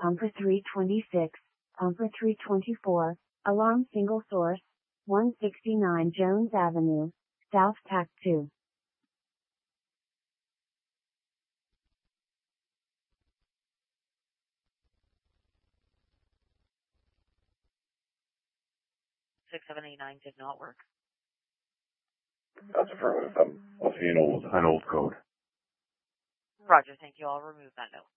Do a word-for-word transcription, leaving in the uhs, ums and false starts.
Pumper three twenty-six, Pumper three twenty-four, alarm single source, one sixty-nine Jones Avenue, South Tac two. six seven eight nine did not work. That's affirmative. That must be an old, an old code. Roger, thank you. I'll remove that note.